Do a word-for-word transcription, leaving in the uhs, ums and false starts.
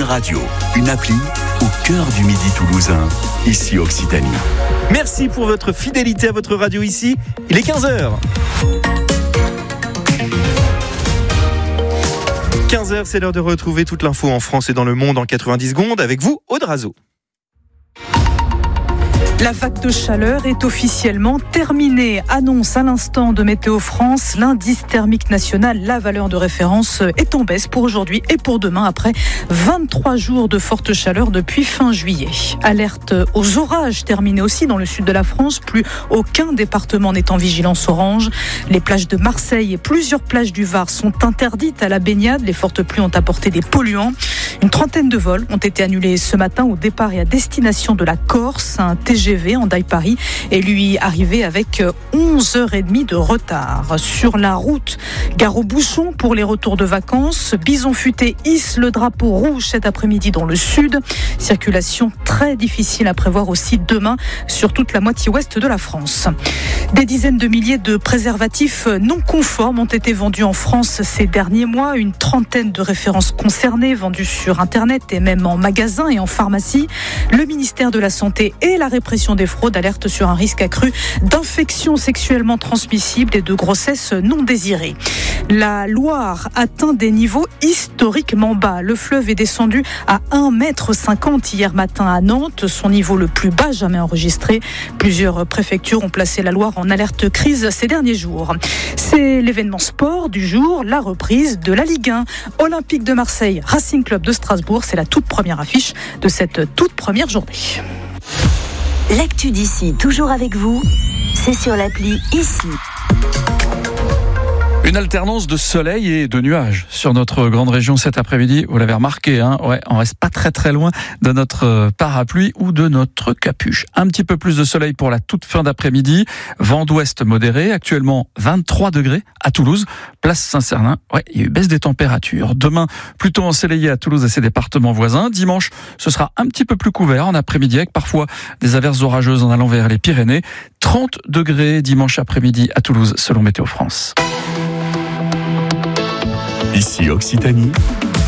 Radio, une appli au cœur du Midi toulousain, ici Occitanie. Merci pour votre fidélité à votre radio ici. Il est quinze heures. quinze heures, c'est l'heure de retrouver toute l'info en France et dans le monde en quatre-vingt-dix secondes avec vous, Aude Razo. La vague de chaleur est officiellement terminée. Annonce à l'instant de Météo France. L'indice thermique national, la valeur de référence, est en baisse pour aujourd'hui et pour demain après vingt-trois jours de forte chaleur depuis fin juillet. Alerte aux orages terminée aussi dans le sud de la France. Plus aucun département n'est en vigilance orange. Les plages de Marseille et plusieurs plages du Var sont interdites à la baignade. Les fortes pluies ont apporté des polluants. Une trentaine de vols ont été annulés ce matin au départ et à destination de la Corse. Un T G V en Paris est lui arrivé avec onze heures trente de retard. Sur la route, gare aux bouchons pour les retours de vacances. Bison Futé hisse le drapeau rouge cet après-midi dans le sud. Circulation très difficile à prévoir aussi demain sur toute la moitié ouest de la France. Des dizaines de milliers de préservatifs non conformes ont été vendus en France ces derniers mois. Une trentaine de références concernées vendues sur Internet et même en magasin et en pharmacie. Le ministère de la Santé et la répression des fraudes alertent sur un risque accru d'infections sexuellement transmissibles et de grossesses non désirées. La Loire atteint des niveaux historiquement bas. Le fleuve est descendu à un mètre cinquante hier matin à Nantes, son niveau le plus bas jamais enregistré. Plusieurs préfectures ont placé la Loire en alerte crise ces derniers jours. C'est l'événement sport du jour, la reprise de la Ligue un. Olympique de Marseille, Racing Club de Strasbourg, c'est la toute première affiche de cette toute première journée. L'actu d'ici, toujours avec vous, c'est sur l'appli ici. Une alternance de soleil et de nuages sur notre grande région cet après-midi. Vous l'avez remarqué, hein, ouais, on reste pas très très loin de notre parapluie ou de notre capuche. Un petit peu plus de soleil pour la toute fin d'après-midi. Vent d'ouest modéré, actuellement vingt-trois degrés à Toulouse, place Saint-Cernin. Ouais, il y a eu baisse des températures. Demain, plutôt ensoleillé à Toulouse et ses départements voisins. Dimanche, ce sera un petit peu plus couvert en après-midi avec parfois des averses orageuses en allant vers les Pyrénées. trente degrés dimanche après-midi à Toulouse selon Météo France. Ici Occitanie,